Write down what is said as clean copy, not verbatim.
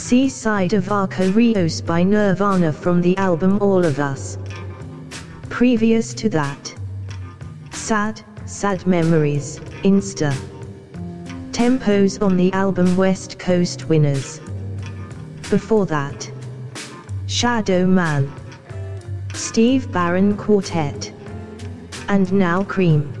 Seaside of Arco Rios by Nirvana from the album All of Us. Previous to that, Sad, Sad Memories, Insta. Tempos on the album West Coast Winners. Before that, Shadow Man, Steve Barron Quartet. And now Cream.